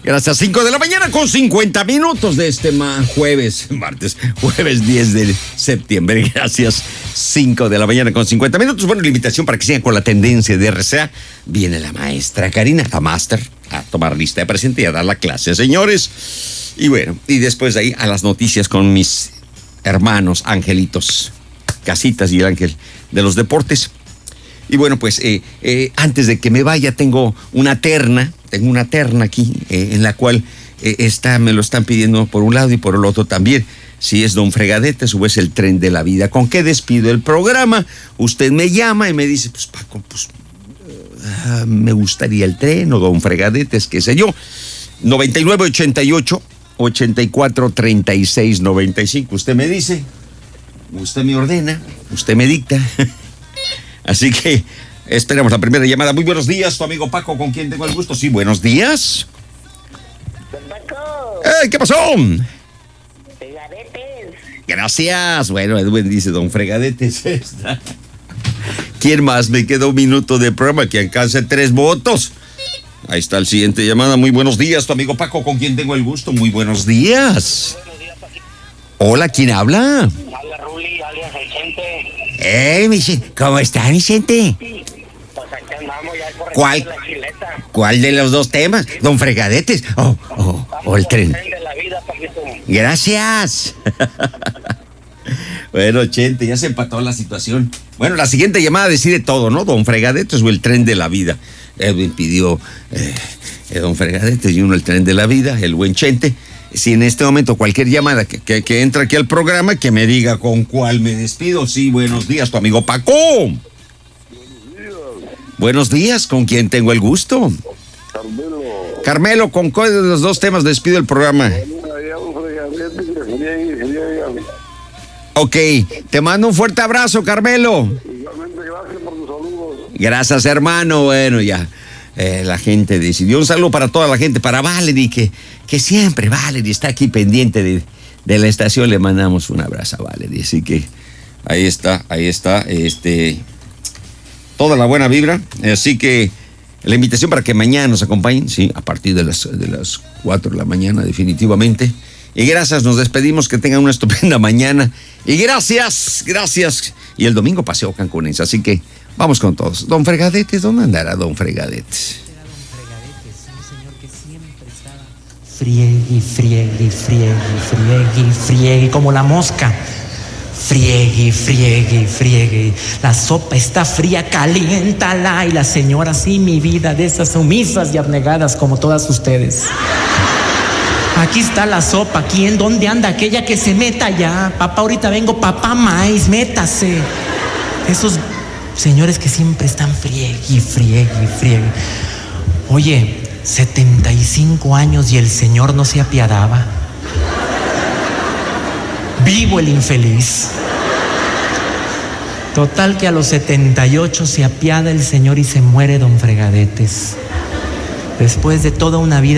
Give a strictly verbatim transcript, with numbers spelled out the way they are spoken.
Gracias, cinco de la mañana con cincuenta minutos de este ma jueves, martes, jueves diez de septiembre. Gracias, cinco de la mañana con cincuenta minutos. Bueno, la invitación para que sigan con la tendencia de R C A. Viene la maestra Karina, la máster, a tomar lista de presente y a dar la clase, señores. Y bueno, y después de ahí a las noticias con mis hermanos angelitos, Casitas y el ángel de los deportes. Y bueno, pues eh, eh, antes de que me vaya, tengo una terna, tengo una terna aquí, eh, en la cual eh, está, me lo están pidiendo por un lado y por el otro también. Si es Don Fregadetes o es el tren de la vida. ¿Con qué despido el programa? Usted me llama y me dice, pues Paco, pues uh, me gustaría el tren o Don Fregadetes, qué sé yo. noventa y nueve, ochenta y ocho, ochenta y cuatro, treinta y seis, noventa y cinco. Usted me dice, usted me ordena, usted me dicta. Así que esperamos la primera llamada. Muy buenos días, tu amigo Paco, con quien tengo el gusto. Sí, buenos días. Paco. ¡Eh! ¿Qué pasó? Fregadetes. Gracias. Bueno, Edwin dice Don Fregadetes. ¿Quién más? Me queda un minuto de programa que alcance tres votos. Ahí está el siguiente llamada. Muy buenos días, tu amigo Paco, con quien tengo el gusto. Muy buenos días. Buenos días, Paquito. Hola, ¿quién habla? Habla Ruli, alias Vicente. ¡Eh, Vicente! ¿Cómo está, Vicente? Pues aquí andamos ya por ¿Cuál? la chileta. ¿Cuál de los dos temas? ¿Don Fregadetes o oh, oh, oh, el tren? El tren de la vida, Paquito. Gracias. Bueno, Chente, ya se empató la situación. Bueno, la siguiente llamada decide todo, ¿no? Don Fregadetes o el tren de la vida. Edwin pidió eh, eh, Don Fregadetes y uno el tren de la vida, el buen Chente. Si en este momento cualquier llamada que, que, que entra aquí al programa, que me diga con cuál me despido. Sí, buenos días, tu amigo Paco. Buenos días. Buenos días, ¿con quién tengo el gusto? Carmelo. Carmelo, ¿con cuál de los dos temas despido el programa? Bueno, allá un fregadete que friegue y friegue. Ok, te mando un fuerte abrazo, Carmelo. Igualmente, gracias por tus saludos. Gracias, hermano. Bueno, ya eh, la gente decidió. Un saludo para toda la gente, para Valerie, que, que siempre Valerie está aquí pendiente de, de la estación. Le mandamos un abrazo a Valerie. Así que ahí está, ahí está, este, toda la buena vibra. Así que la invitación para que mañana nos acompañen, sí, a partir de las, de las cuatro de la mañana, definitivamente. Y gracias, nos despedimos, que tengan una estupenda mañana. Y gracias, gracias. Y el domingo paseo cancunense, así que vamos con todos. Don Fregadetes, ¿dónde andará Don Fregadetes? Era Don Fregadetes, un señor que siempre estaba friegue, friegue, friegue, friegue, friegue, como la mosca. Friegue, friegue, friegue. La sopa está fría, caliéntala. Y la señora, sí, mi vida, de esas sumisas y abnegadas como todas ustedes. Aquí está la sopa, ¿quién? ¿Dónde anda aquella que se meta ya? Papá, ahorita vengo, papá maíz, métase. Esos señores que siempre están friegue, friegue, friegue. Oye, setenta y cinco años y el señor no se apiadaba. Vivo el infeliz. Total que a los setenta y ocho se apiada el señor y se muere Don Fregadetes. Después de toda una vida